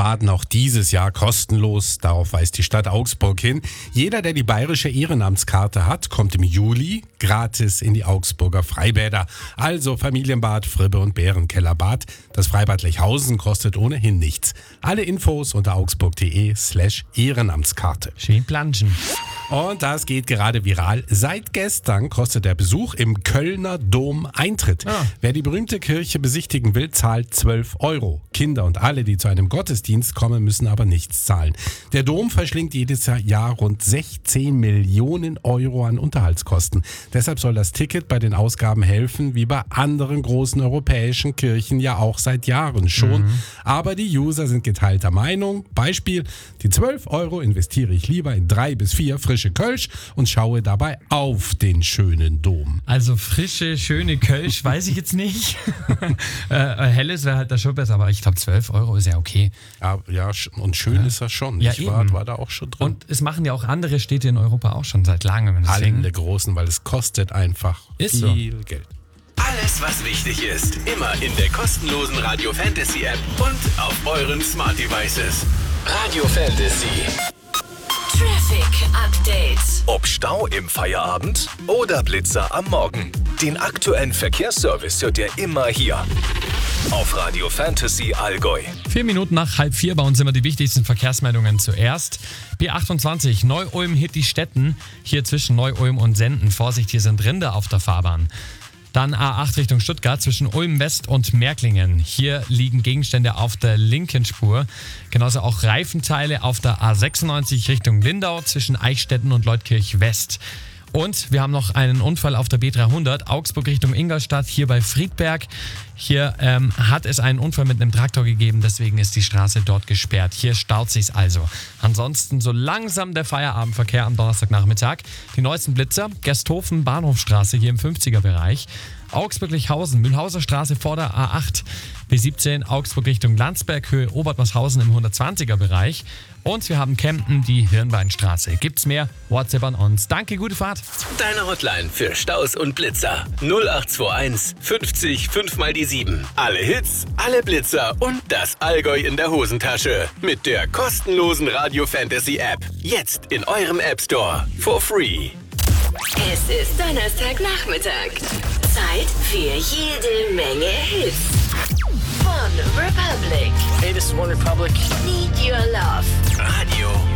Baden auch dieses Jahr kostenlos. Darauf weist die Stadt Augsburg hin. Jeder, der die bayerische Ehrenamtskarte hat, kommt im Juli gratis in die Augsburger Freibäder. Also Familienbad, Fribbe und Bärenkellerbad. Das Freibad Lechhausen kostet ohnehin nichts. Alle Infos unter augsburg.de/Ehrenamtskarte. Schön planschen. Und das geht gerade viral. Seit gestern kostet der Besuch im Kölner Dom Eintritt. Wer die berühmte Kirche besichtigen will, zahlt 12 €. Kinder und alle, die zu einem Gottesdienst kommen, müssen aber nichts zahlen. Der Dom verschlingt jedes Jahr rund 16 Millionen € an Unterhaltskosten. Deshalb soll das Ticket bei den Ausgaben helfen, wie bei anderen großen europäischen Kirchen ja auch seit Jahren schon. Aber die User sind geteilter Meinung. Beispiel, die 12 € investiere ich lieber in 3 bis 4 frische Kölsch und schaue dabei auf den schönen Dom. Also frische, schöne Kölsch, weiß ich jetzt nicht. Helles wäre halt da schon besser, aber ich glaube 12 € ist ja okay. Ja, und schön ist er schon. Ja, Ich war da auch schon drin. Und es machen ja auch andere Städte in Europa auch schon seit langem. Deswegen Alle großen, weil es kostet einfach Ist so. viel Geld. Alles, was wichtig ist, immer in der kostenlosen Radio Fantasy App und auf euren Smart Devices. Radio Fantasy. Traffic Update. Ob Stau im Feierabend oder Blitzer am Morgen. Den aktuellen Verkehrsservice hört ihr immer hier. Auf Radio Fantasy Allgäu. 4 Minuten nach 3:30 bei uns immer die wichtigsten Verkehrsmeldungen zuerst. B28 Neu-Ulm Hittistetten, hier zwischen Neu-Ulm und Senden. Vorsicht, hier sind Rinder auf der Fahrbahn. Dann A8 Richtung Stuttgart zwischen Ulm West und Märklingen. Hier liegen Gegenstände auf der linken Spur. Genauso auch Reifenteile auf der A96 Richtung Lindau zwischen Eichstätten und Leutkirch West. Und wir haben noch einen Unfall auf der B300, Augsburg Richtung Ingolstadt, hier bei Friedberg. Hier hat es einen Unfall mit einem Traktor gegeben, deswegen ist die Straße dort gesperrt. Hier staut sich's also. Ansonsten so langsam der Feierabendverkehr am Donnerstagnachmittag. Die neuesten Blitzer, Gersthofen, Bahnhofstraße hier im 50er-Bereich. Augsburg-Lichhausen, Mühlhauser Straße vor der A8. B17 Augsburg Richtung Landsberg, Höhe Obertmarshausen im 120er-Bereich. Und wir haben Kempten, die Hirnweinstraße. Gibt's mehr? WhatsApp an uns. Danke, gute Fahrt. Deine Hotline für Staus und Blitzer. 0821 50 5 mal die 7. Alle Hits, alle Blitzer und das Allgäu in der Hosentasche. Mit der kostenlosen Radio Fantasy App. Jetzt in eurem App Store. For free. Es ist Donnerstagnachmittag. Zeit für jede Menge Hits. Von Republic. Hey, this is OneRepublic. Need Your Love. Radio